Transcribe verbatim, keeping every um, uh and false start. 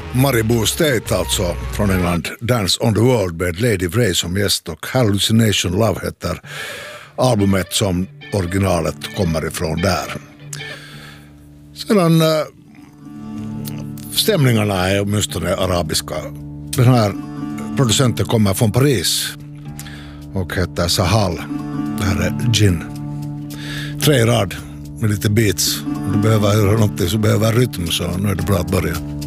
Maribou State alltså från England, Dance on the World med Lady Vray som gäst och Hallucination Love heter albumet som originalet kommer ifrån där. Sedan äh, stämningarna är åtminstone arabiska. Den här producenten kommer från Paris och heter Sahal. Det här är Gin. Tre rad med lite beats. Om du behöver höra någonting så behöver rytm, så nu är det bra att börja.